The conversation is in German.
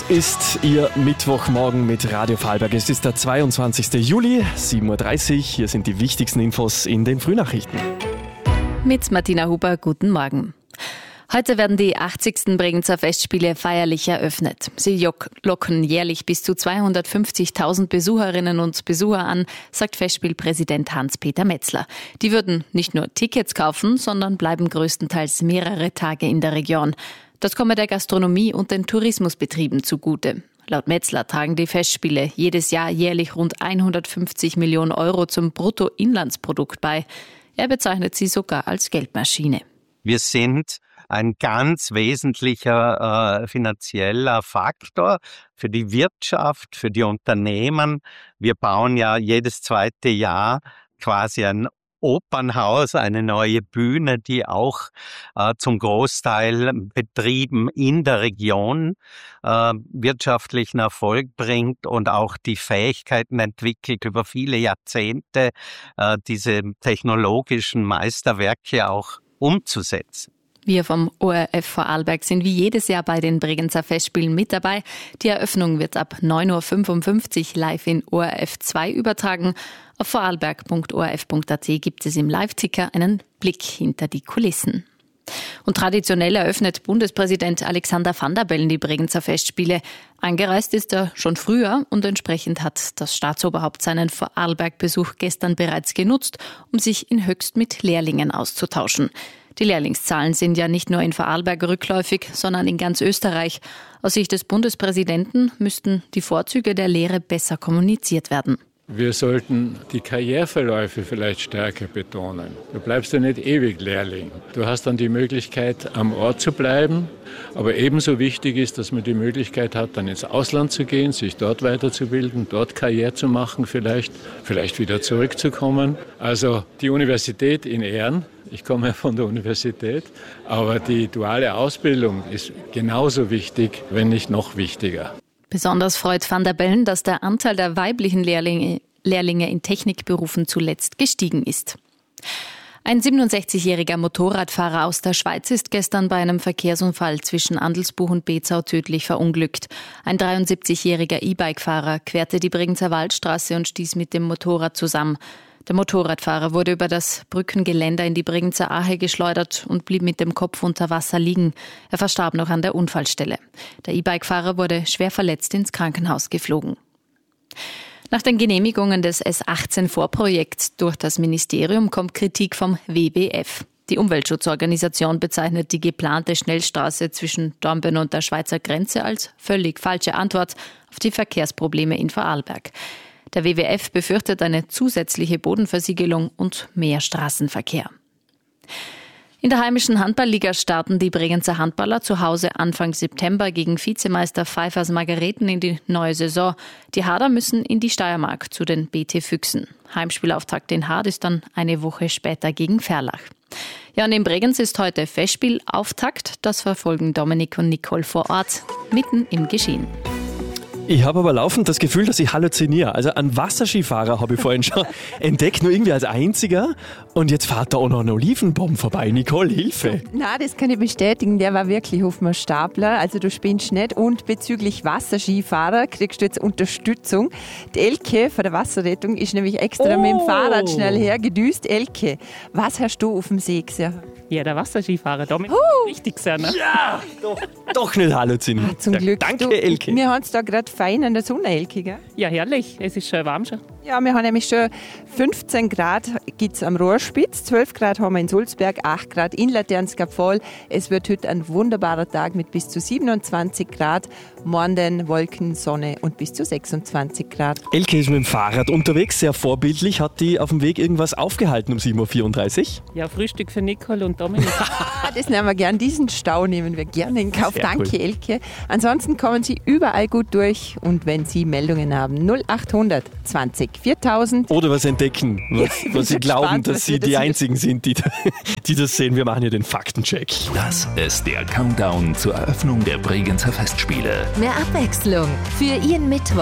Es ist Ihr Mittwochmorgen mit Radio Vorarlberg. Es ist der 22. Juli, 7.30 Uhr. Hier sind die wichtigsten Infos in den Frühnachrichten. Mit Martina Huber, guten Morgen. Heute werden die 80. Bregenzer Festspiele feierlich eröffnet. Sie locken jährlich bis zu 250.000 Besucherinnen und Besucher an, sagt Festspielpräsident Hans-Peter Metzler. Die würden nicht nur Tickets kaufen, sondern bleiben größtenteils mehrere Tage in der Region. Das komme der Gastronomie und den Tourismusbetrieben zugute. Laut Metzler tragen die Festspiele jedes Jahr jährlich rund 150 Millionen Euro zum Bruttoinlandsprodukt bei. Er bezeichnet sie sogar als Geldmaschine. Wir sind ein ganz wesentlicher finanzieller Faktor für die Wirtschaft, für die Unternehmen. Wir bauen ja jedes zweite Jahr quasi ein Opernhaus, eine neue Bühne, die auch zum Großteil Betrieben in der Region wirtschaftlichen Erfolg bringt und auch die Fähigkeiten entwickelt, über viele Jahrzehnte diese technologischen Meisterwerke auch umzusetzen. Wir vom ORF Vorarlberg sind wie jedes Jahr bei den Bregenzer Festspielen mit dabei. Die Eröffnung wird ab 9.55 Uhr live in ORF 2 übertragen. Auf vorarlberg.orf.at gibt es im Live-Ticker einen Blick hinter die Kulissen. Und traditionell eröffnet Bundespräsident Alexander Van der Bellen die Bregenzer Festspiele. Angereist ist er schon früher und entsprechend hat das Staatsoberhaupt seinen Vorarlberg-Besuch gestern bereits genutzt, um sich in Höchst mit Lehrlingen auszutauschen. Die Lehrlingszahlen sind ja nicht nur in Vorarlberg rückläufig, sondern in ganz Österreich. Aus Sicht des Bundespräsidenten müssten die Vorzüge der Lehre besser kommuniziert werden. Wir sollten die Karriereverläufe vielleicht stärker betonen. Du bleibst ja nicht ewig Lehrling. Du hast dann die Möglichkeit, am Ort zu bleiben. Aber ebenso wichtig ist, dass man die Möglichkeit hat, dann ins Ausland zu gehen, sich dort weiterzubilden, dort Karriere zu machen, vielleicht wieder zurückzukommen. Also die Universität in Ehren. Ich komme ja von der Universität, aber die duale Ausbildung ist genauso wichtig, wenn nicht noch wichtiger. Besonders freut Van der Bellen, dass der Anteil der weiblichen Lehrlinge in Technikberufen zuletzt gestiegen ist. Ein 67-jähriger Motorradfahrer aus der Schweiz ist gestern bei einem Verkehrsunfall zwischen Andelsbuch und Bezau tödlich verunglückt. Ein 73-jähriger E-Bike-Fahrer querte die Bregenzer Waldstraße und stieß mit dem Motorrad zusammen. Der Motorradfahrer wurde über das Brückengeländer in die Bregenzer Ahe geschleudert und blieb mit dem Kopf unter Wasser liegen. Er verstarb noch an der Unfallstelle. Der E-Bike-Fahrer wurde schwer verletzt ins Krankenhaus geflogen. Nach den Genehmigungen des S18-Vorprojekts durch das Ministerium kommt Kritik vom WWF. Die Umweltschutzorganisation bezeichnet die geplante Schnellstraße zwischen Dornbirn und der Schweizer Grenze als völlig falsche Antwort auf die Verkehrsprobleme in Vorarlberg. Der WWF befürchtet eine zusätzliche Bodenversiegelung und mehr Straßenverkehr. In der heimischen Handballliga starten die Bregenzer Handballer zu Hause Anfang September gegen Vizemeister Pfeifers Margareten in die neue Saison. Die Harder müssen in die Steiermark zu den BT Füchsen. Heimspielauftakt in Hard ist dann eine Woche später gegen Ferlach. Ja, und in Bregenz ist heute Festspielauftakt. Das verfolgen Dominik und Nicole vor Ort, mitten im Geschehen. Ich habe aber laufend das Gefühl, dass ich halluziniere. Also einen Wasserskifahrer habe ich vorhin schon entdeckt, nur irgendwie als einziger. Und jetzt fährt da auch noch ein Olivenbaum vorbei. Nicole, Hilfe! Na, das kann ich bestätigen. Der war wirklich auf dem Stapler. Also du spinnst nicht. Und bezüglich Wasserskifahrer kriegst du jetzt Unterstützung. Die Elke von der Wasserrettung ist nämlich extra mit dem Fahrrad schnell hergedüst. Elke, was hast du auf dem See gesehen? Ja, der Wasserskifahrer, damit richtig sehr, ne? Ja, doch nicht halluzinieren. Zum Glück. Danke, Elke. Wir haben es da gerade fein an der Sonne, Elke, gell? Ja, herrlich. Es ist schön warm schon. Ja, wir haben nämlich schon 15 Grad gibt's am Rohrspitz, 12 Grad haben wir in Sulzberg, 8 Grad in Laternskapfall. Es wird heute ein wunderbarer Tag mit bis zu 27 Grad. Morgen Wolken, Sonne und bis zu 26 Grad. Elke ist mit dem Fahrrad unterwegs, sehr vorbildlich. Hat die auf dem Weg irgendwas aufgehalten um 7.34 Uhr? Ja, Frühstück für Nicole und Dominik. Das nehmen wir gern. Diesen Stau nehmen wir gerne in Kauf. Sehr Danke, cool. Elke. Ansonsten kommen Sie überall gut durch. Und wenn Sie Meldungen haben, 0800 20 4000. Oder was entdecken, was Sie glauben, gespannt, dass was Sie wir die das Einzigen sind, die das sehen. Wir machen hier den Faktencheck. Das ist der Countdown zur Eröffnung der Bregenzer Festspiele. Mehr Abwechslung für Ihren Mittwoch.